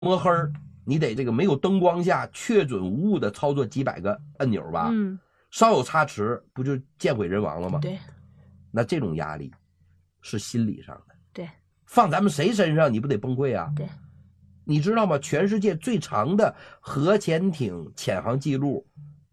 摸黑儿，你得这个没有灯光下确准无误的操作几百个按钮吧？稍有差池，不就见毁人亡了吗？ 对。 那这种压力是心理上的。 对。 放咱们谁身上，你不得崩溃啊？ 对。 你知道吗？全世界最长的核潜艇潜航记录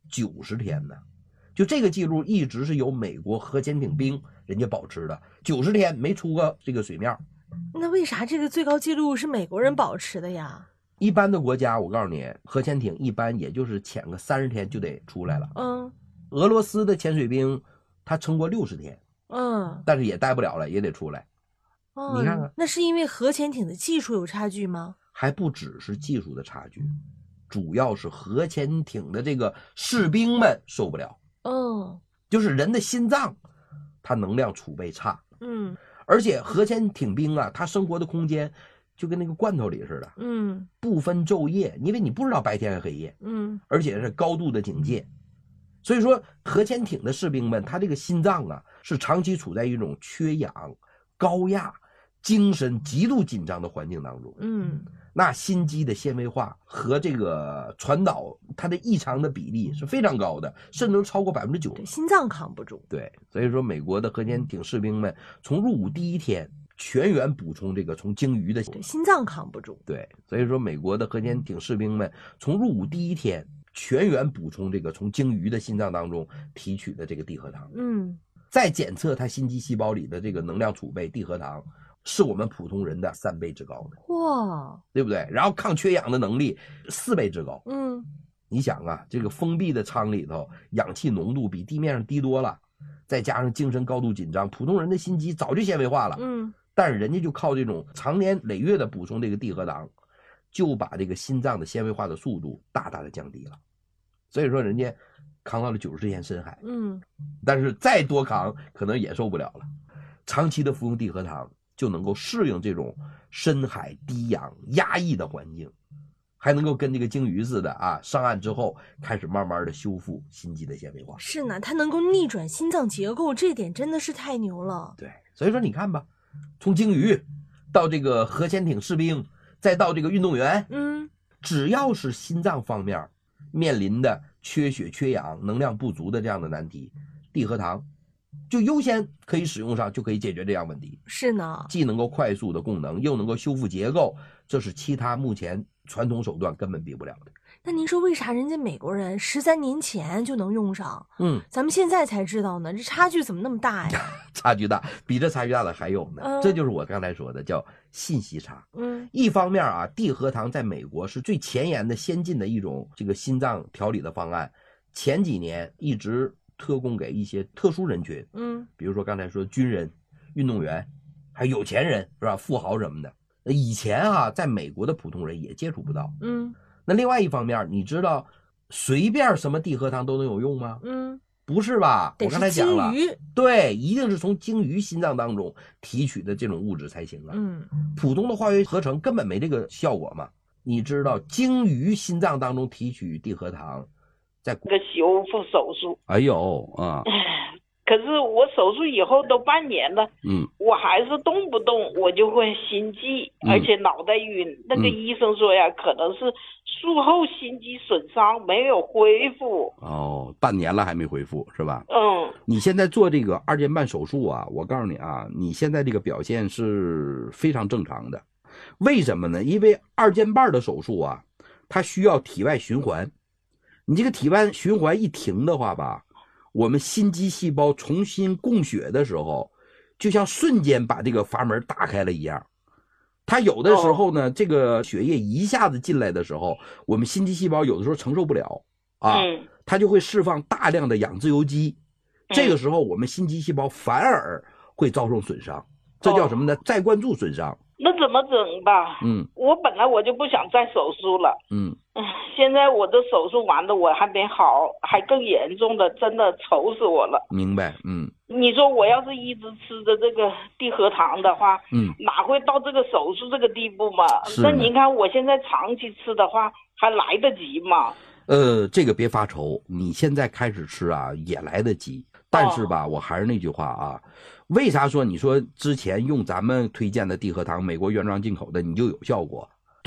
90天呢。就这个记录一直是由美国核潜艇兵人家保持的，90天没出过这个水面。 那为啥这个最高记录是美国人保持的呀？ 一般的国家，我告诉你，核潜艇一般也就是潜个30天就得出来了。俄罗斯的潜水兵他撑过60天，但是也待不了了，也得出来。你看看， 那是因为核潜艇的技术有差距吗？ 还不只是技术的差距，主要是核潜艇的这个士兵们受不了。就是人的心脏，他能量储备差。而且核潜艇兵啊，他生活的空间就跟那个罐头里似的。不分昼夜，因为你不知道白天还黑夜。而且是高度的警戒。所以说，核潜艇的士兵们，他这个心脏啊，是长期处在一种缺氧、高压、精神极度紧张的环境当中。那心肌的纤维化和这个传导它的异常的比例是非常高的，甚至能超过90%。 心脏扛不住。 对，所以说美国的核潜艇士兵们从入伍第1天全员补充这个从鲸鱼的心脏扛不住。 对，所以说美国的核潜艇士兵们从入伍第1天全员补充这个从鲸鱼的心脏当中提取的这个地核糖。再检测它心肌细胞里的这个能量储备，地核糖是我们普通人的3倍之高的。 哇， 对不对？然后抗缺氧的能力4倍之高。你想啊，这个封闭的舱里头，氧气浓度比地面上低多了，再加上精神高度紧张，普通人的心肌早就纤维化了。但是人家就靠这种长年累月的补充这个地核糖，就把这个心脏的纤维化的速度大大的降低了。所以说人家扛到了90天深海。但是再多扛可能也受不了了。长期的服用地核糖就能够适应这种深海低氧压抑的环境，还能够跟这个鲸鱼似的啊，上岸之后开始慢慢的修复心肌的纤维化。 是呢，它能够逆转心脏结构，这点真的是太牛了。 对，所以说你看吧，从鲸鱼到这个核潜艇士兵，再到这个运动员，只要是心脏方面面临的缺血、缺氧、能量不足的这样的难题，地核糖就优先可以使用上，就可以解决这样问题。 是呢， 既能够快速的供能，又能够修复结构，这是其他目前传统手段根本比不了的。 那您说为啥人家美国人13年前就能用上？咱们现在才知道呢，这差距怎么那么大呀？ 差距大，比这差距大的还有呢。这就是我刚才说的叫信息差。一方面啊，地核糖在美国是最前沿的先进的一种这个心脏调理的方案，前几年一直特供给一些特殊人群，比如说刚才说军人、运动员，还有有钱人是吧？富豪什么的。以前啊，在美国的普通人也接触不到。那另外一方面，你知道随便什么地核糖都能有用吗？不是吧？我刚才讲了，对，一定是从鲸鱼心脏当中提取的这种物质才行啊。普通的化学合成根本没这个效果嘛。你知道鲸鱼心脏当中提取地核糖，在个修复手术。 哎呦啊！ 可是我手术以后都半年了，我还是动不动我就会心悸，而且脑袋晕。那个医生说呀，可能是术后心肌损伤没有恢复。 半年了还没恢复是吧？你现在做这个2件半手术啊，我告诉你啊，你现在这个表现是非常正常的。为什么呢？因为2件半的手术啊，它需要体外循环。你这个体外循环一停的话吧，我们心肌细胞重新供血的时候，就像瞬间把这个阀门打开了一样。它有的时候呢，这个血液一下子进来的时候，我们心肌细胞有的时候承受不了啊，它就会释放大量的氧自由基。这个时候我们心肌细胞反而会遭受损伤，这叫什么呢？再灌注损伤。 那怎么整吧？我本来我就不想再手术了。现在我的手术完了，我还没好，还更严重的，真的愁死我了。 明白。 你说我要是一直吃着这个地核糖的话，哪会到这个手术这个地步嘛？那您看我现在长期吃的话，还来得及吗？ 这个别发愁，你现在开始吃啊，也来得及。但是吧，我还是那句话啊，为啥说你说之前用咱们推荐的地核糖，美国原装进口的，你就有效果？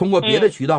通过别的渠道